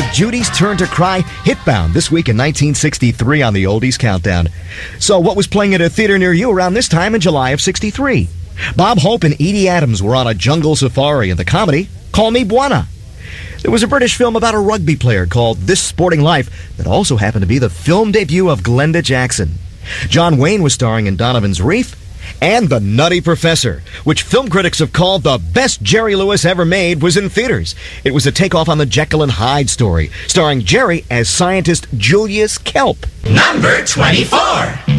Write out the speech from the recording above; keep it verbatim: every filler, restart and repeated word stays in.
Judy's Turn to Cry hitbound this week in nineteen sixty-three on the Oldies Countdown. So what was playing at a theater near you around this time in July of sixty-three? Bob Hope and Edie Adams were on a jungle safari in the comedy Call Me Buena. There was a British film about a rugby player called This Sporting Life that also happened to be the film debut of Glenda Jackson. John Wayne was starring in Donovan's Reef, and The Nutty Professor, which film critics have called the best Jerry Lewis ever made, was in theaters. It was a takeoff on the Jekyll and Hyde story, starring Jerry as scientist Julius Kelp. Number twenty-four.